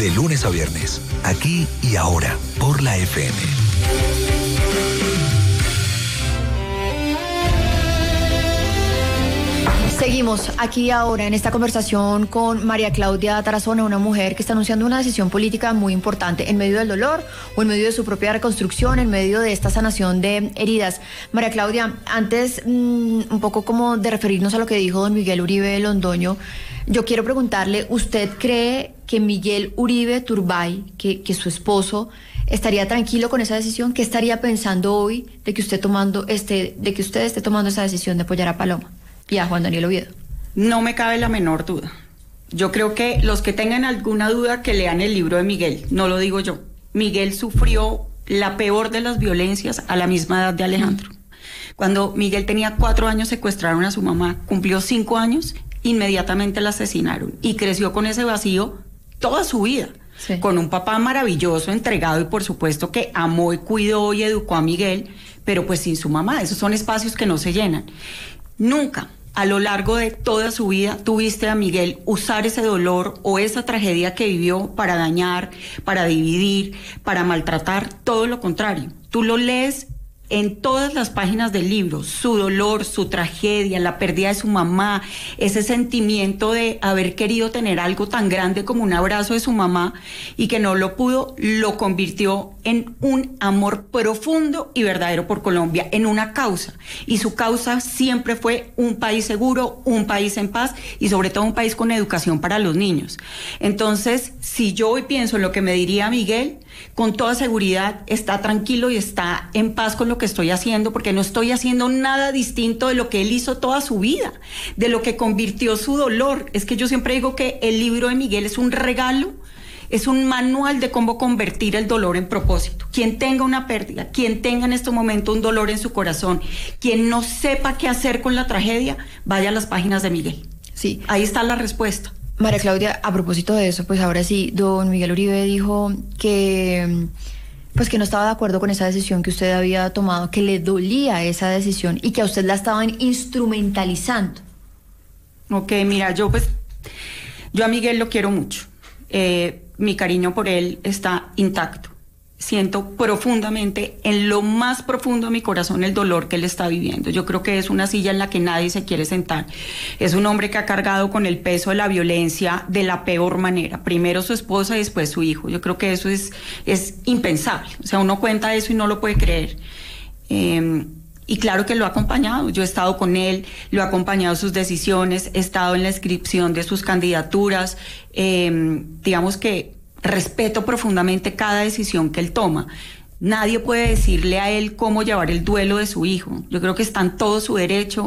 De lunes a viernes, aquí y ahora, por la FM. Seguimos aquí ahora en esta conversación con María Claudia Tarazona, una mujer que está anunciando una decisión política muy importante en medio del dolor o en medio de su propia reconstrucción, en medio de esta sanación de heridas. María Claudia, antes un poco como de referirnos a lo que dijo don Miguel Uribe Londoño, yo quiero preguntarle, ¿usted cree que Miguel Uribe Turbay, que su esposo, estaría tranquilo con esa decisión? ¿Qué estaría pensando hoy de que usted esté tomando esa decisión de apoyar a Paloma y a Juan Daniel Oviedo? No me cabe la menor duda. Yo creo que los que tengan alguna duda que lean el libro de Miguel, no lo digo yo. Miguel sufrió la peor de las violencias a la misma edad de Alejandro. Cuando Miguel tenía 4 años secuestraron a su mamá, cumplió 5 años, inmediatamente la asesinaron y creció con ese vacío toda su vida. Sí. Con un papá maravilloso, entregado y por supuesto que amó y cuidó y educó a Miguel, pero pues sin su mamá. Esos son espacios que no se llenan. Nunca a lo largo de toda su vida tuviste a Miguel usar ese dolor o esa tragedia que vivió para dañar, para dividir, para maltratar. Todo lo contrario. Tú lo lees en todas las páginas del libro, su dolor, su tragedia, la pérdida de su mamá, ese sentimiento de haber querido tener algo tan grande como un abrazo de su mamá y que no lo pudo, lo convirtió en un amor profundo y verdadero por Colombia, en una causa. Y su causa siempre fue un país seguro, un país en paz y sobre todo un país con educación para los niños. Entonces, si yo hoy pienso en lo que me diría Miguel, con toda seguridad está tranquilo y está en paz con lo que estoy haciendo, porque no estoy haciendo nada distinto de lo que él hizo toda su vida, de lo que convirtió su dolor. Es que yo siempre digo que el libro de Miguel es un regalo, es un manual de cómo convertir el dolor en propósito. Quien tenga una pérdida, quien tenga en este momento un dolor en su corazón, quien no sepa qué hacer con la tragedia, vaya a las páginas de Miguel. Sí, ahí está la respuesta. María Claudia, a propósito de eso, pues ahora sí, don Miguel Uribe dijo que pues que no estaba de acuerdo con esa decisión que usted había tomado, que le dolía esa decisión y que a usted la estaban instrumentalizando. Ok, mira, yo a Miguel lo quiero mucho. Mi cariño por él está intacto. Siento profundamente, en lo más profundo de mi corazón, el dolor que él está viviendo. Yo creo que es una silla en la que nadie se quiere sentar. Es un hombre que ha cargado con el peso de la violencia de la peor manera. Primero su esposa y después su hijo. Yo creo que eso es impensable. O sea, uno cuenta eso y no lo puede creer. Y claro que lo ha acompañado. Yo he estado con él, lo he acompañado en sus decisiones, he estado en la inscripción de sus candidaturas. Digamos que respeto profundamente cada decisión que él toma. Nadie puede decirle a él cómo llevar el duelo de su hijo. Yo creo que está en todo su derecho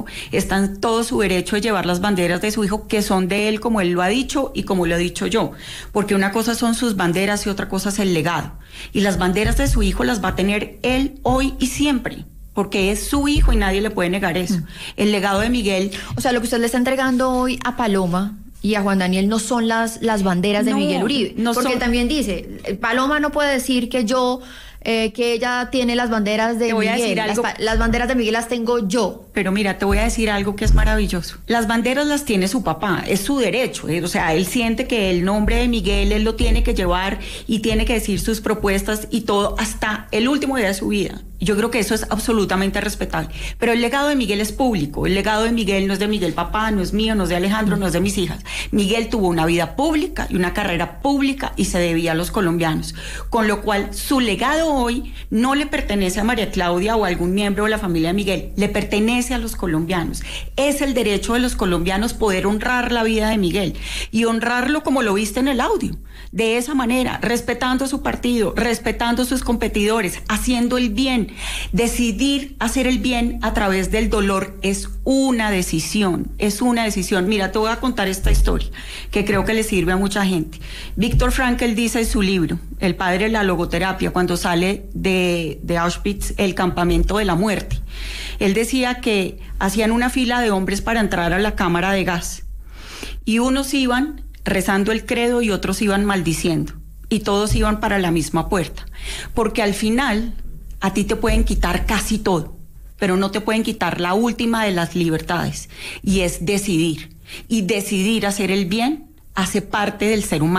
de llevar las banderas de su hijo, que son de él, como él lo ha dicho y como lo he dicho yo. Porque una cosa son sus banderas y otra cosa es el legado. Y las banderas de su hijo las va a tener él hoy y siempre, porque es su hijo y nadie le puede negar eso. El legado de Miguel... O sea, lo que usted le está entregando hoy a Paloma y a Juan Daniel no son las banderas de Miguel Uribe, porque él también dice, Paloma no puede decir que ella tiene las banderas de Miguel, las banderas de Miguel las tengo yo. Pero mira, te voy a decir algo que es maravilloso. Las banderas las tiene su papá, es su derecho, o sea, él siente que el nombre de Miguel él lo tiene que llevar y tiene que decir sus propuestas y todo hasta el último día de su vida. Yo creo que eso es absolutamente respetable. Pero el legado de Miguel es público. El legado de Miguel no es de Miguel papá, no es mío, no es de Alejandro, no es de mis hijas. Miguel tuvo una vida pública y una carrera pública y se debía a los colombianos. Con lo cual, su legado hoy no le pertenece a María Claudia o a algún miembro de la familia de Miguel, le pertenece a los colombianos. Es el derecho de los colombianos poder honrar la vida de Miguel y honrarlo como lo viste en el audio. De esa manera, respetando su partido, respetando sus competidores, haciendo el bien. Decidir hacer el bien a través del dolor es una decisión, Mira, te voy a contar esta historia que creo que le sirve a mucha gente. Viktor Frankl dice en su libro, El padre de la logoterapia, cuando sale de Auschwitz, el campamento de la muerte. Él decía que hacían una fila de hombres para entrar a la cámara de gas y unos iban rezando el credo y otros iban maldiciendo y todos iban para la misma puerta, porque al final a ti te pueden quitar casi todo, pero no te pueden quitar la última de las libertades, y es decidir. Y decidir hacer el bien hace parte del ser humano.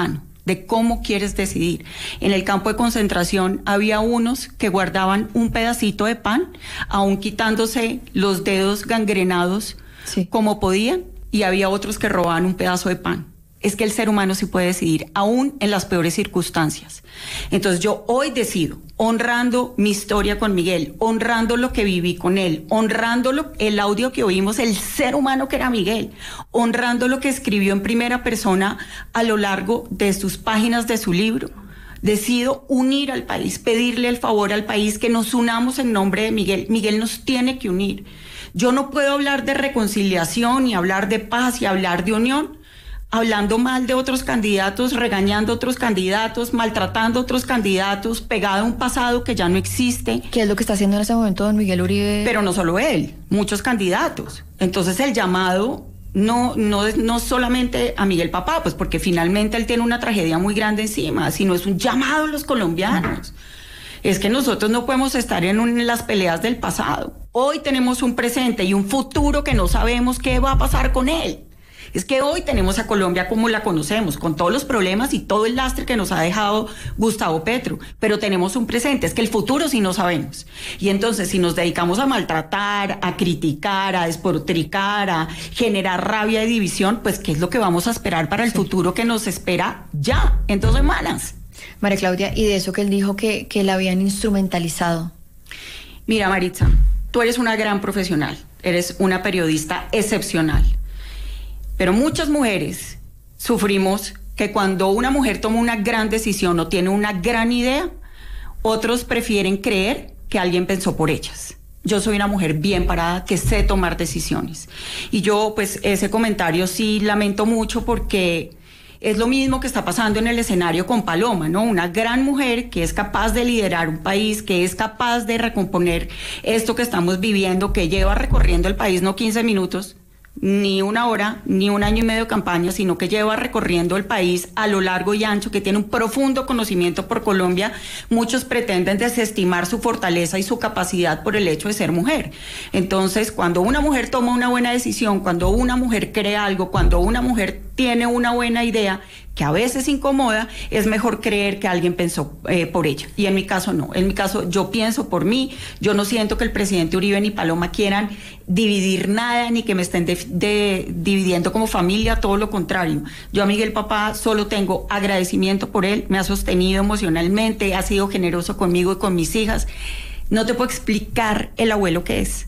de cómo quieres decidir. En el campo de concentración había unos que guardaban un pedacito de pan, aún quitándose los dedos gangrenados como podían, y había otros que robaban un pedazo de pan. Es que el ser humano sí puede decidir, aún en las peores circunstancias. Entonces yo hoy decido, honrando mi historia con Miguel, honrando lo que viví con él, honrando el audio que oímos, el ser humano que era Miguel, honrando lo que escribió en primera persona a lo largo de sus páginas de su libro. Decido unir al país, pedirle el favor al país que nos unamos en nombre de Miguel. Miguel nos tiene que unir. Yo no puedo hablar de reconciliación y hablar de paz y hablar de unión hablando mal de otros candidatos, regañando a otros candidatos, maltratando a otros candidatos, pegado a un pasado que ya no existe. ¿Qué es lo que está haciendo en ese momento don Miguel Uribe? Pero no solo él, muchos candidatos. Entonces el llamado no solamente a Miguel Papá, pues porque finalmente él tiene una tragedia muy grande encima, sino es un llamado a los colombianos. Es que nosotros no podemos estar en las peleas del pasado. Hoy tenemos un presente y un futuro que no sabemos qué va a pasar con él. Es que hoy tenemos a Colombia como la conocemos, con todos los problemas y todo el lastre que nos ha dejado Gustavo Petro, pero tenemos un presente, es que el futuro sí no sabemos. Y entonces si nos dedicamos a maltratar, a criticar, a despotricar, a generar rabia y división, pues ¿qué es lo que vamos a esperar para el futuro que nos espera ya, en 2 semanas? María Claudia, y de eso que él dijo que la habían instrumentalizado. Mira, Maritza, tú eres una gran profesional, eres una periodista excepcional. Pero muchas mujeres sufrimos que cuando una mujer toma una gran decisión o tiene una gran idea, otros prefieren creer que alguien pensó por ellas. Yo soy una mujer bien parada que sé tomar decisiones. Y yo, pues, ese comentario sí lamento mucho porque es lo mismo que está pasando en el escenario con Paloma, ¿no? Una gran mujer que es capaz de liderar un país, que es capaz de recomponer esto que estamos viviendo, que lleva recorriendo el país no 15 minutos, ni 1 hora, ni 1 año y medio de campaña, sino que lleva recorriendo el país a lo largo y ancho, que tiene un profundo conocimiento por Colombia. Muchos pretenden desestimar su fortaleza y su capacidad por el hecho de ser mujer. Entonces, cuando una mujer toma una buena decisión, cuando una mujer cree algo, cuando una mujer tiene una buena idea, que a veces incomoda, es mejor creer que alguien pensó por ella. Y en mi caso no. En mi caso yo pienso por mí. Yo no siento que el presidente Uribe ni Paloma quieran dividir nada, ni que me estén dividiendo como familia, todo lo contrario. Yo a Miguel Papá solo tengo agradecimiento por él. Me ha sostenido emocionalmente, ha sido generoso conmigo y con mis hijas. No te puedo explicar el abuelo que es.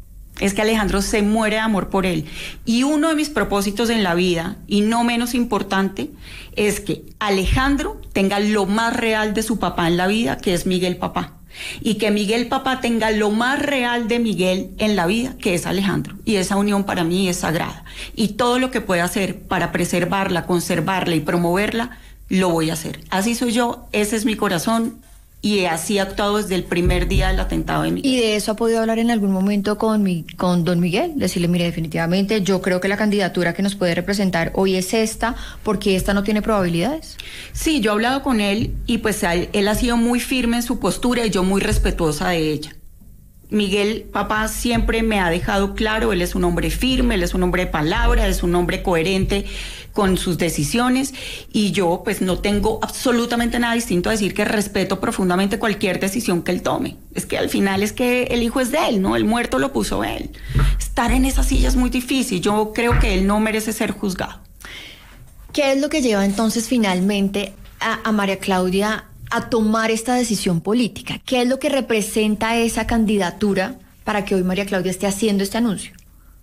Es que Alejandro se muere de amor por él. Y uno de mis propósitos en la vida, y no menos importante, es que Alejandro tenga lo más real de su papá en la vida, que es Miguel Papá. Y que Miguel Papá tenga lo más real de Miguel en la vida, que es Alejandro. Y esa unión para mí es sagrada. Y todo lo que pueda hacer para preservarla, conservarla y promoverla, lo voy a hacer. Así soy yo, ese es mi corazón. Y así ha actuado desde el primer día del atentado de Miguel. ¿Y de eso ha podido hablar en algún momento con don Miguel? Decirle, mire, definitivamente yo creo que la candidatura que nos puede representar hoy es esta, porque esta no tiene probabilidades. Sí, yo he hablado con él y pues él ha sido muy firme en su postura y yo muy respetuosa de ella. Miguel Papá siempre me ha dejado claro, él es un hombre firme, él es un hombre de palabra, es un hombre coherente con sus decisiones y yo pues no tengo absolutamente nada distinto a decir que respeto profundamente cualquier decisión que él tome. Es que al final es que el hijo es de él, ¿no? El muerto lo puso él. Estar en esa silla es muy difícil, yo creo que él no merece ser juzgado. ¿Qué es lo que lleva entonces finalmente a María Claudia a tomar esta decisión política? ¿Qué es lo que representa esa candidatura para que hoy María Claudia esté haciendo este anuncio?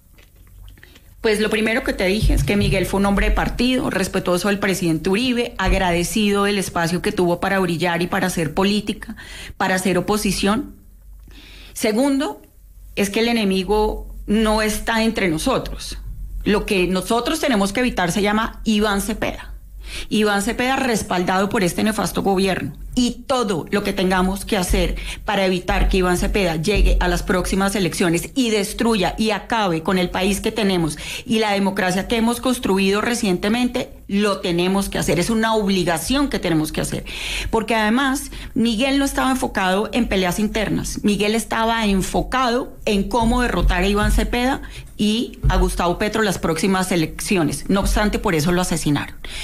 Pues lo primero que te dije es que Miguel fue un hombre de partido, respetuoso del presidente Uribe, agradecido del espacio que tuvo para brillar y para hacer política, para hacer oposición. Segundo, es que el enemigo no está entre nosotros. Lo que nosotros tenemos que evitar se llama Iván Cepeda. Iván Cepeda respaldado por este nefasto gobierno y todo lo que tengamos que hacer para evitar que Iván Cepeda llegue a las próximas elecciones y destruya y acabe con el país que tenemos y la democracia que hemos construido recientemente, lo tenemos que hacer. Es una obligación que tenemos que hacer. Porque además, Miguel no estaba enfocado en peleas internas. Miguel estaba enfocado en cómo derrotar a Iván Cepeda y a Gustavo Petro las próximas elecciones. No obstante, por eso lo asesinaron.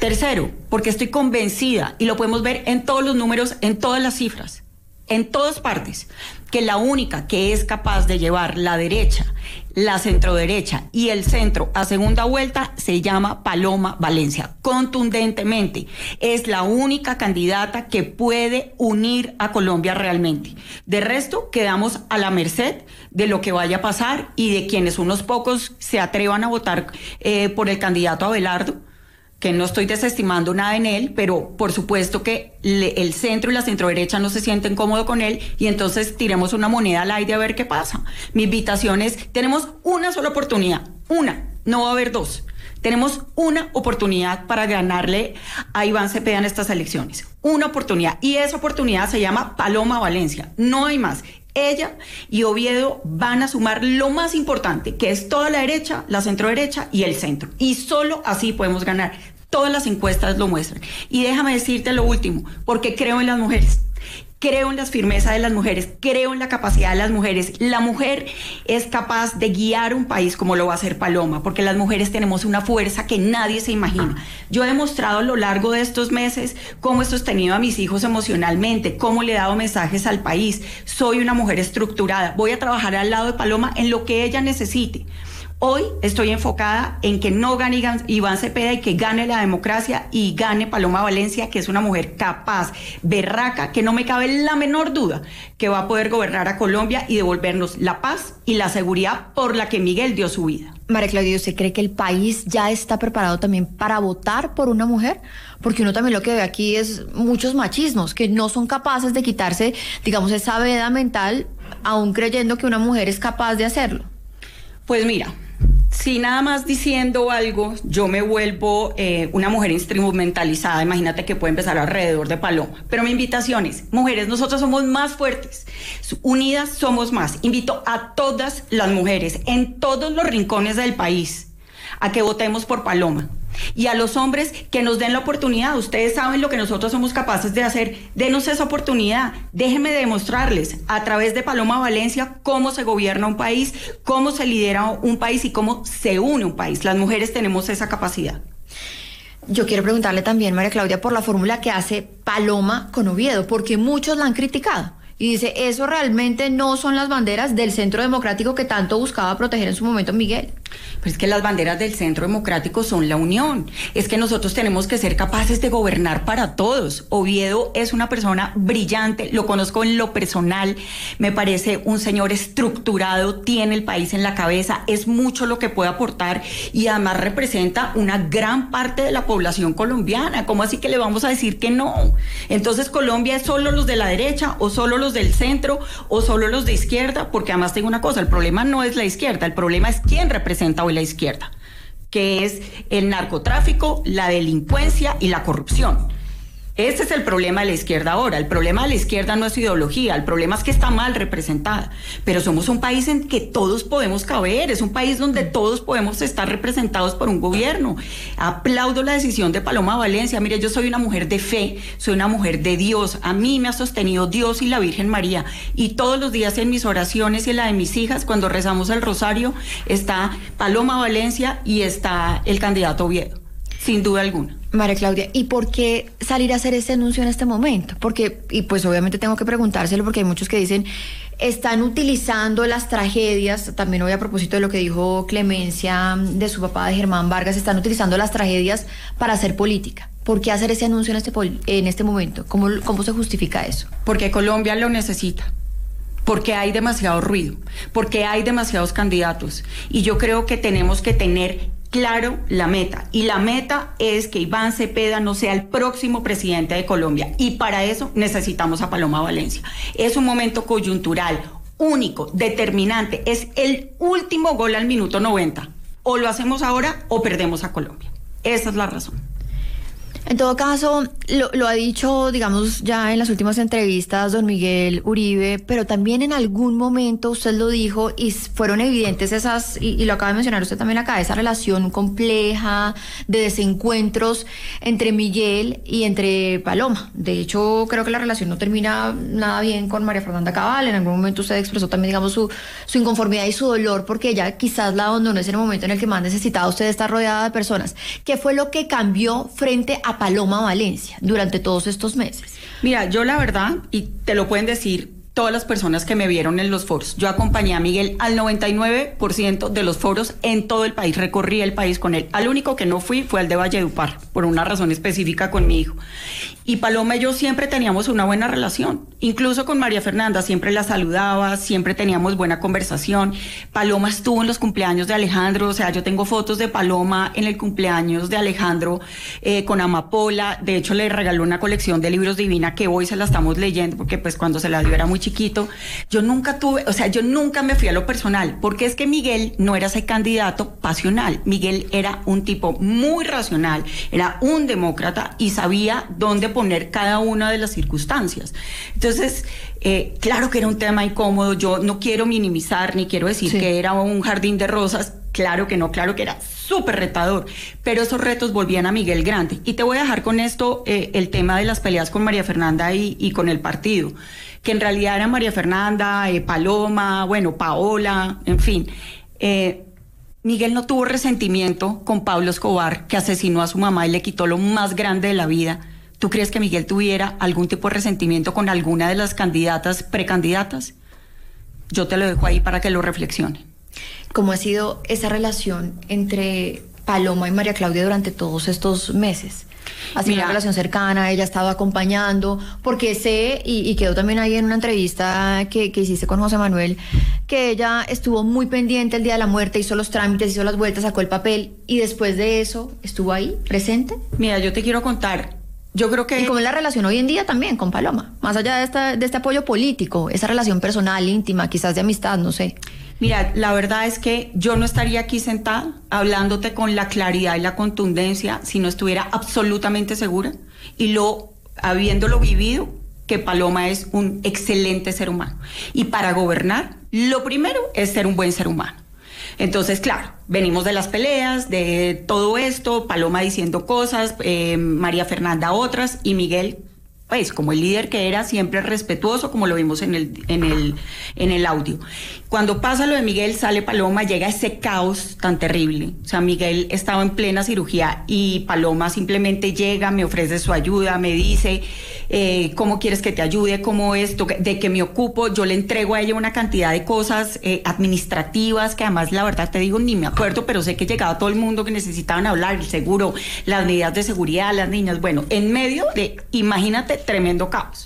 Tercero, porque estoy convencida, y lo podemos ver en todos los números, en todas las cifras, en todas partes, que la única que es capaz de llevar la derecha, la centroderecha y el centro a segunda vuelta se llama Paloma Valencia. Contundentemente, es la única candidata que puede unir a Colombia realmente. De resto, quedamos a la merced de lo que vaya a pasar y de quienes unos pocos se atrevan a votar por el candidato Abelardo, que no estoy desestimando nada en él, pero por supuesto que el centro y la centroderecha no se sienten cómodos con él, y entonces tiremos una moneda al aire a ver qué pasa. Mi invitación es, tenemos una sola oportunidad, una, no va a haber dos. Tenemos una oportunidad para ganarle a Iván Cepeda en estas elecciones. Una oportunidad, y esa oportunidad se llama Paloma Valencia, no hay más. Ella y Oviedo van a sumar lo más importante, que es toda la derecha, la centroderecha y el centro. Y solo así podemos ganar. Todas las encuestas lo muestran. Y déjame decirte lo último, porque creo en las mujeres. Creo en la firmeza de las mujeres, creo en la capacidad de las mujeres. La mujer es capaz de guiar un país como lo va a hacer Paloma, porque las mujeres tenemos una fuerza que nadie se imagina. Yo he demostrado a lo largo de estos meses cómo he sostenido a mis hijos emocionalmente, cómo le he dado mensajes al país. Soy una mujer estructurada. Voy a trabajar al lado de Paloma en lo que ella necesite. Hoy estoy enfocada en que no gane Iván Cepeda y que gane la democracia y gane Paloma Valencia, que es una mujer capaz, berraca, que no me cabe la menor duda que va a poder gobernar a Colombia y devolvernos la paz y la seguridad por la que Miguel dio su vida. María Claudia, ¿usted cree que el país ya está preparado también para votar por una mujer? Porque uno también lo que ve aquí es muchos machismos que no son capaces de quitarse, digamos, esa veda mental, aún creyendo que una mujer es capaz de hacerlo. Pues mira, si nada más diciendo algo, yo me vuelvo una mujer instrumentalizada, imagínate que puede empezar alrededor de Paloma. Pero mi invitación es, mujeres, nosotros somos más fuertes, unidas somos más. Invito a todas las mujeres en todos los rincones del país a que votemos por Paloma. Y a los hombres que nos den la oportunidad. Ustedes saben lo que nosotros somos capaces de hacer. Denos esa oportunidad. Déjenme demostrarles a través de Paloma Valencia cómo se gobierna un país, cómo se lidera un país y cómo se une un país. Las mujeres tenemos esa capacidad. Yo quiero preguntarle también, María Claudia, por la fórmula que hace Paloma con Oviedo, porque muchos la han criticado. Y dice, eso realmente no son las banderas del Centro Democrático que tanto buscaba proteger en su momento Miguel. Pero es que las banderas del Centro Democrático son la unión. Es que nosotros tenemos que ser capaces de gobernar para todos. Oviedo es una persona brillante, lo conozco en lo personal, me parece un señor estructurado, tiene el país en la cabeza, es mucho lo que puede aportar y además representa una gran parte de la población colombiana. ¿Cómo así que le vamos a decir que no? Entonces, ¿Colombia es solo los de la derecha o solo los del centro o solo los de izquierda? Porque además tengo una cosa, el problema no es la izquierda, el problema es quién representa hoy la izquierda, que es el narcotráfico, la delincuencia y la corrupción. Ese es el problema de la izquierda ahora. El problema de la izquierda no es ideología, el problema es que está mal representada. Pero somos un país en que todos podemos caber, es un país donde todos podemos estar representados por un gobierno. Aplaudo la decisión de Paloma Valencia. Mire, yo soy una mujer de fe, soy una mujer de Dios. A mí me ha sostenido Dios y la Virgen María. Y todos los días en mis oraciones y en la de mis hijas, cuando rezamos el rosario, está Paloma Valencia y está el candidato Oviedo, sin duda alguna. María Claudia, ¿y por qué salir a hacer ese anuncio en este momento? Porque, y pues obviamente tengo que preguntárselo porque hay muchos que dicen, están utilizando las tragedias, también hoy a propósito de lo que dijo Clemencia de su papá, de Germán Vargas, están utilizando las tragedias para hacer política. ¿Por qué hacer ese anuncio en este momento? ¿Cómo se justifica eso? Porque Colombia lo necesita. Porque hay demasiado ruido, porque hay demasiados candidatos. Y yo creo que tenemos que tener claro la meta, y la meta es que Iván Cepeda no sea el próximo presidente de Colombia, y para eso necesitamos a Paloma Valencia. Es un momento coyuntural, único, determinante, es el último gol al minuto 90. O lo hacemos ahora o perdemos a Colombia. Esa es la razón. En todo caso, lo ha dicho, digamos, ya en las últimas entrevistas don Miguel Uribe, pero también en algún momento usted lo dijo y fueron evidentes esas, y lo acaba de mencionar usted también acá, esa relación compleja de desencuentros entre Miguel y entre Paloma. De hecho, creo que la relación no termina nada bien con María Fernanda Cabal. En algún momento usted expresó también, digamos, su inconformidad y su dolor porque ella quizás la abandonó en el momento en el que más necesitaba usted estar rodeada de personas. ¿Qué fue lo que cambió frente a Paloma Valencia durante todos estos meses? Mira, yo la verdad, y te lo pueden decir todas las personas que me vieron en los foros, yo acompañé a Miguel al 99% de los foros en todo el país, recorrí el país con él. Al único que no fui fue al de Valledupar, por una razón específica con mi hijo. Y Paloma y yo siempre teníamos una buena relación, incluso con María Fernanda, siempre la saludaba, siempre teníamos buena conversación. Paloma estuvo en los cumpleaños de Alejandro, o sea, yo tengo fotos de Paloma en el cumpleaños de Alejandro con Amapola. De hecho, le regaló una colección de libros divina que hoy se la estamos leyendo, porque pues cuando se la dio era muy chiquito. Yo nunca me fui a lo personal, porque es que Miguel no era ese candidato pasional. Miguel era un tipo muy racional, era un demócrata y sabía dónde poner cada una de las circunstancias. Entonces, claro que era un tema incómodo. Yo no quiero minimizar ni quiero decir que era un jardín de rosas. Claro que no, claro que era súper retador, pero esos retos volvían a Miguel grande. Y te voy a dejar con esto el tema de las peleas con María Fernanda y con el partido, que en realidad eran María Fernanda, Paloma, bueno, Paola, en fin. Miguel no tuvo resentimiento con Pablo Escobar, que asesinó a su mamá y le quitó lo más grande de la vida. ¿Tú crees que Miguel tuviera algún tipo de resentimiento con alguna de las precandidatas? Yo te lo dejo ahí para que lo reflexionen. ¿Cómo ha sido esa relación entre Paloma y María Claudia durante todos estos meses? Ha sido una relación cercana, ella ha estado acompañando, porque sé, y quedó también ahí en una entrevista que hiciste con José Manuel, que ella estuvo muy pendiente el día de la muerte, hizo los trámites, hizo las vueltas, sacó el papel, y después de eso, ¿estuvo ahí, presente? Mira, yo te quiero contar, yo creo que... ¿Y cómo es la relación hoy en día también con Paloma? Más allá de este apoyo político, esa relación personal, íntima, quizás de amistad, no sé. Mira, la verdad es que yo no estaría aquí sentada hablándote con la claridad y la contundencia si no estuviera absolutamente segura y habiéndolo vivido, que Paloma es un excelente ser humano. Y para gobernar, lo primero es ser un buen ser humano. Entonces, claro, venimos de las peleas, de todo esto, Paloma diciendo cosas, María Fernanda otras, y Miguel, pues como el líder que era, siempre respetuoso, como lo vimos en el audio. Cuando pasa lo de Miguel, sale Paloma, llega ese caos tan terrible. O sea, Miguel estaba en plena cirugía y Paloma simplemente llega, me ofrece su ayuda, me dice, ¿cómo quieres que te ayude? ¿Cómo esto? ¿De qué me ocupo? Yo le entrego a ella una cantidad de cosas administrativas que además, la verdad te digo, ni me acuerdo, pero sé que llegaba todo el mundo que necesitaban hablar, el seguro, las medidas de seguridad, las niñas, bueno, en medio de, imagínate, tremendo caos.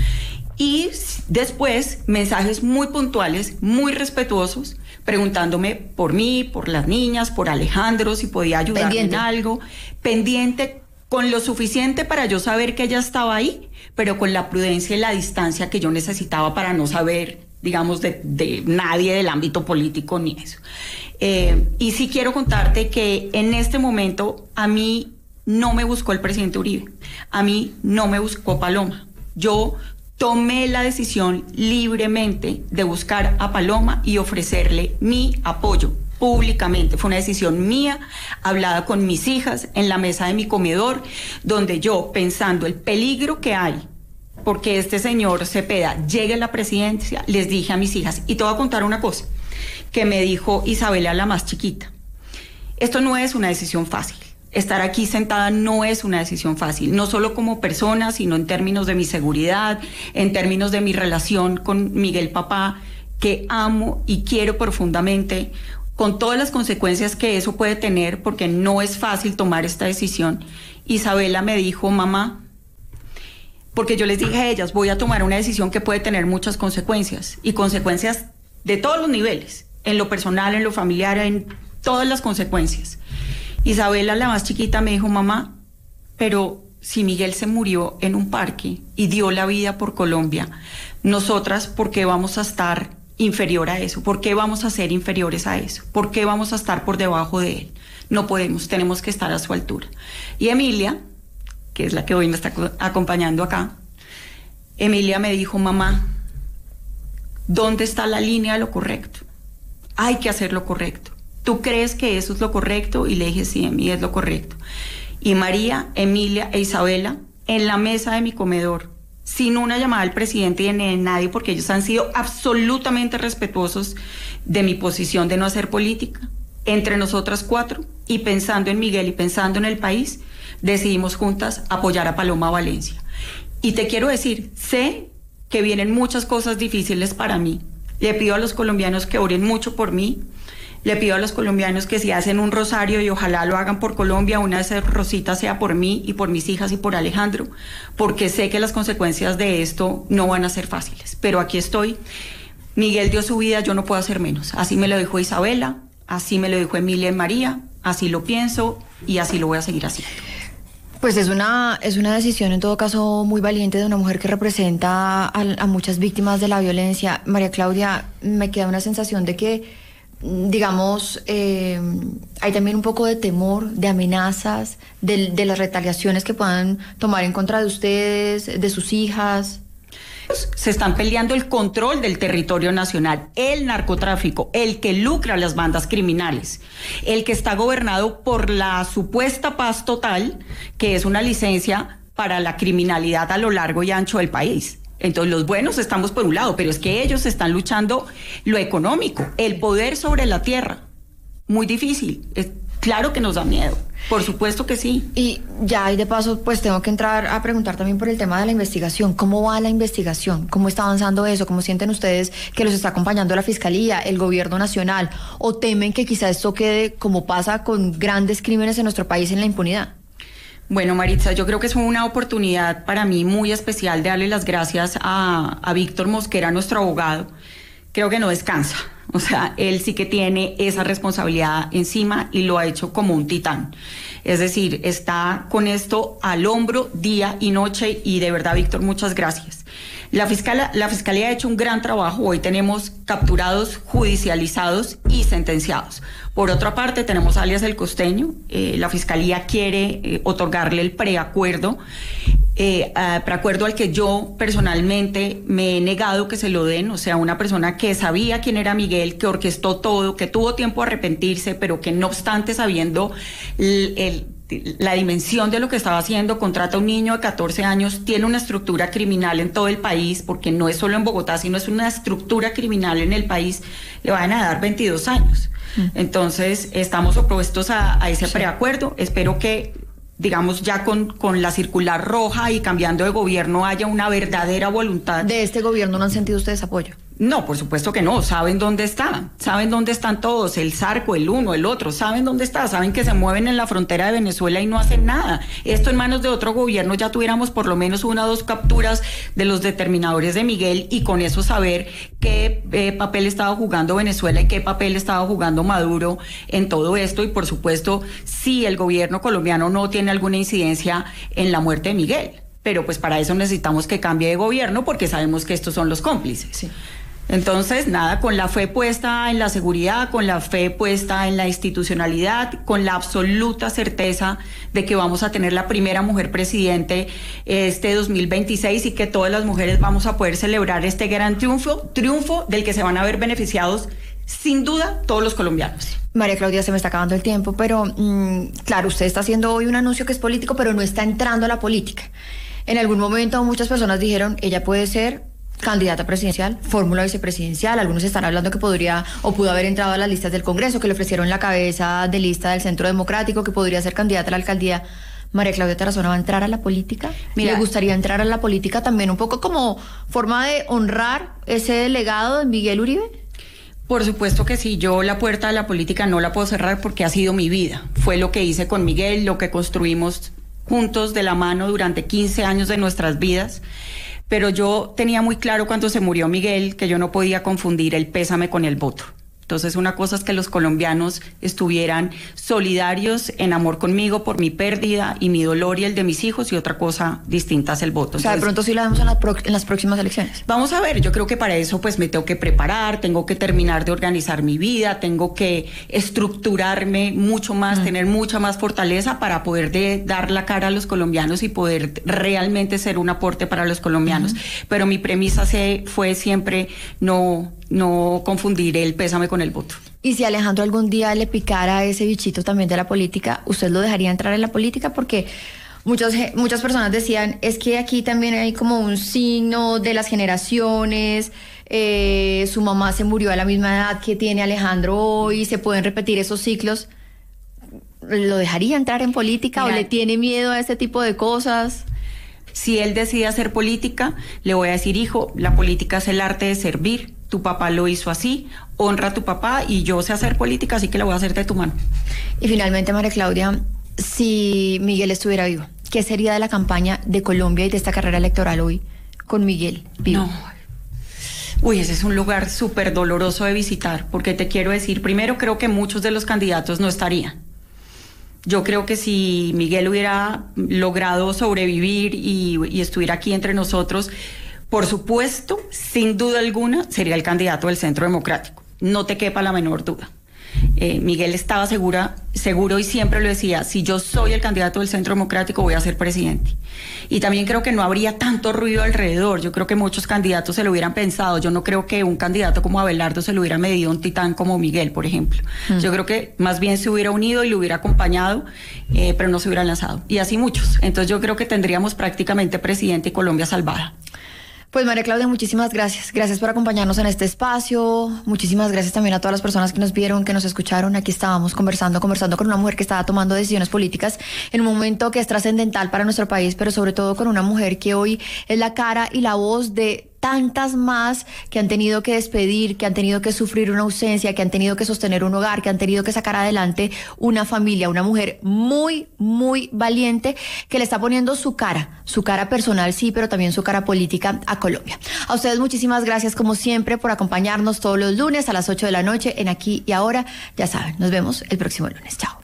Y después, mensajes muy puntuales, muy respetuosos, preguntándome por mí, por las niñas, por Alejandro, si podía ayudarme en algo. Pendiente, con lo suficiente para yo saber que ella estaba ahí, pero con la prudencia y la distancia que yo necesitaba para no saber, digamos, de nadie del ámbito político ni eso. Y sí quiero contarte que en este momento a mí no me buscó el presidente Uribe, a mí no me buscó Paloma. Yo tomé la decisión libremente de buscar a Paloma y ofrecerle mi apoyo públicamente. Fue una decisión mía, hablada con mis hijas en la mesa de mi comedor, donde yo, pensando el peligro que hay, porque este señor Cepeda llegue a la presidencia, les dije a mis hijas, y te voy a contar una cosa, que me dijo Isabela, la más chiquita, esto no es una decisión fácil. Estar aquí sentada no es una decisión fácil, no solo como persona, sino en términos de mi seguridad, en términos de mi relación con Miguel papá, que amo y quiero profundamente, con todas las consecuencias que eso puede tener, porque no es fácil tomar esta decisión. Isabela me dijo, mamá, porque yo les dije a ellas, voy a tomar una decisión que puede tener muchas consecuencias, y consecuencias de todos los niveles, en lo personal, en lo familiar, en todas las consecuencias. Isabela, la más chiquita, me dijo, mamá, pero si Miguel se murió en un parque y dio la vida por Colombia, nosotras, ¿por qué vamos a estar inferior a eso? ¿Por qué vamos a ser inferiores a eso? ¿Por qué vamos a estar por debajo de él? No podemos, tenemos que estar a su altura. Y Emilia, que es la que hoy me está acompañando acá, Emilia me dijo: mamá, ¿dónde está la línea de lo correcto? Hay que hacer lo correcto. ¿Tú crees que eso es lo correcto? Y le dije: sí, Emi, es lo correcto. Y María, Emilia e Isabela, en la mesa de mi comedor, sin una llamada al presidente y de nadie, porque ellos han sido absolutamente respetuosos de mi posición de no hacer política, entre nosotras 4, y pensando en Miguel y pensando en el país, decidimos juntas apoyar a Paloma Valencia. Y te quiero decir, sé que vienen muchas cosas difíciles para mí. Le pido a los colombianos que oren mucho por mí. Le pido a los colombianos que si hacen un rosario, y ojalá lo hagan por Colombia, una de esas rositas sea por mí y por mis hijas y por Alejandro, porque sé que las consecuencias de esto no van a ser fáciles. Pero aquí estoy. Miguel dio su vida, yo no puedo hacer menos. Así me lo dijo Isabela, así me lo dijo Emilia y María, así lo pienso y así lo voy a seguir haciendo. Pues es una decisión en todo caso muy valiente de una mujer que representa a muchas víctimas de la violencia. María Claudia, me queda una sensación de que, digamos, hay también un poco de temor, de amenazas, de las retaliaciones que puedan tomar en contra de ustedes, de sus hijas. Se están peleando el control del territorio nacional, el narcotráfico, el que lucra a las bandas criminales, el que está gobernado por la supuesta paz total, que es una licencia para la criminalidad a lo largo y ancho del país. Entonces los buenos estamos por un lado, pero es que ellos están luchando lo económico, el poder sobre la tierra. Muy difícil. Claro que nos da miedo, por supuesto que sí. Y ya, y de paso, pues tengo que entrar a preguntar también por el tema de la investigación. ¿Cómo va la investigación? ¿Cómo está avanzando eso? ¿Cómo sienten ustedes que los está acompañando la Fiscalía, el Gobierno Nacional? ¿O temen que quizá esto quede, como pasa con grandes crímenes en nuestro país, en la impunidad? Bueno, Maritza, yo creo que es una oportunidad para mí muy especial de darle las gracias a Víctor Mosquera, nuestro abogado. Creo que no descansa. O sea, él sí que tiene esa responsabilidad encima y lo ha hecho como un titán. Es decir, está con esto al hombro día y noche, y de verdad, Víctor, muchas gracias. La Fiscalía ha hecho un gran trabajo. Hoy tenemos capturados, judicializados y sentenciados. Por otra parte, tenemos alias El Costeño. La Fiscalía quiere otorgarle el preacuerdo al que yo personalmente me he negado que se lo den. O sea, una persona que sabía quién era Miguel, que orquestó todo, que tuvo tiempo a arrepentirse, pero que no obstante, sabiendo la dimensión de lo que estaba haciendo, contrata a un niño de 14 años, tiene una estructura criminal en todo el país, porque no es solo en Bogotá, sino es una estructura criminal en el país, le van a dar 22 años. Entonces, estamos opuestos a ese preacuerdo. Espero que, digamos, ya con la circular roja y cambiando de gobierno haya una verdadera voluntad. ¿De este gobierno no han sentido ustedes apoyo? No, por supuesto que no. Saben dónde están todos, el Zarco, el uno, el otro, saben dónde está, saben que se mueven en la frontera de Venezuela y no hacen nada. Esto en manos de otro gobierno ya tuviéramos por lo menos 1 o 2 capturas de los determinadores de Miguel, y con eso saber qué papel estaba jugando Venezuela y qué papel estaba jugando Maduro en todo esto. Y por supuesto, si el gobierno colombiano no tiene alguna incidencia en la muerte de Miguel, pero pues para eso necesitamos que cambie de gobierno, porque sabemos que estos son los cómplices. Sí. Entonces, nada, con la fe puesta en la seguridad, con la fe puesta en la institucionalidad, con la absoluta certeza de que vamos a tener la primera mujer presidente este 2026, y que todas las mujeres vamos a poder celebrar este gran triunfo del que se van a ver beneficiados, sin duda, todos los colombianos. María Claudia, se me está acabando el tiempo, pero claro, usted está haciendo hoy un anuncio que es político, pero no está entrando a la política. En algún momento muchas personas dijeron, ella puede ser candidata presidencial, fórmula vicepresidencial. Algunos están hablando que podría o pudo haber entrado a las listas del Congreso, que le ofrecieron la cabeza de lista del Centro Democrático, que podría ser candidata a la alcaldía. María Claudia Tarazona va a entrar a la política. Mira, ¿le gustaría entrar a la política también un poco como forma de honrar ese legado de Miguel Uribe? Por supuesto que sí. Yo la puerta de la política no la puedo cerrar, porque ha sido mi vida. Fue lo que hice con Miguel, lo que construimos juntos de la mano durante 15 años de nuestras vidas. Pero yo tenía muy claro cuando se murió Miguel que yo no podía confundir el pésame con el voto. Entonces, una cosa es que los colombianos estuvieran solidarios en amor conmigo por mi pérdida y mi dolor y el de mis hijos, y otra cosa distinta es el voto. O sea, de pronto sí la vemos en las próximas elecciones. Vamos a ver, yo creo que para eso pues me tengo que preparar, tengo que terminar de organizar mi vida, tengo que estructurarme mucho más, tener mucha más fortaleza para poder dar la cara a los colombianos y poder realmente ser un aporte para los colombianos. Pero mi premisa fue siempre no confundir el pésame con el voto. Y si Alejandro algún día le picara ese bichito también de la política, ¿usted lo dejaría entrar en la política? Porque muchas personas decían, es que aquí también hay como un signo de las generaciones, su mamá se murió a la misma edad que tiene Alejandro hoy, se pueden repetir esos ciclos. ¿Lo dejaría entrar en política? Mira, ¿o le tiene miedo a este tipo de cosas? Si él decide hacer política, le voy a decir, hijo, la política es el arte de servir. Tu papá lo hizo así, honra a tu papá, y yo sé hacer política, así que la voy a hacer de tu mano. Y finalmente, María Claudia, si Miguel estuviera vivo, ¿qué sería de la campaña de Colombia y de esta carrera electoral hoy con Miguel vivo? No. Uy, ese es un lugar súper doloroso de visitar, porque te quiero decir, primero creo que muchos de los candidatos no estarían. Yo creo que si Miguel hubiera logrado sobrevivir y estuviera aquí entre nosotros, por supuesto, sin duda alguna, sería el candidato del Centro Democrático. No te quepa la menor duda. Miguel estaba seguro y siempre lo decía, si yo soy el candidato del Centro Democrático voy a ser presidente. Y también creo que no habría tanto ruido alrededor. Yo creo que muchos candidatos se lo hubieran pensado. Yo no creo que un candidato como Abelardo se lo hubiera medido un titán como Miguel, por ejemplo. Yo creo que más bien se hubiera unido y lo hubiera acompañado, pero no se hubiera lanzado. Y así muchos. Entonces yo creo que tendríamos prácticamente presidente y Colombia salvada. Pues María Claudia, muchísimas gracias. Gracias por acompañarnos en este espacio. Muchísimas gracias también a todas las personas que nos vieron, que nos escucharon. Aquí estábamos conversando con una mujer que estaba tomando decisiones políticas en un momento que es trascendental para nuestro país, pero sobre todo con una mujer que hoy es la cara y la voz de tantas más que han tenido que despedir, que han tenido que sufrir una ausencia, que han tenido que sostener un hogar, que han tenido que sacar adelante una familia, una mujer muy, muy valiente que le está poniendo su cara personal, sí, pero también su cara política a Colombia. A ustedes muchísimas gracias como siempre por acompañarnos todos los lunes a las 8 de la noche en Aquí y Ahora. Ya saben, nos vemos el próximo lunes. Chao.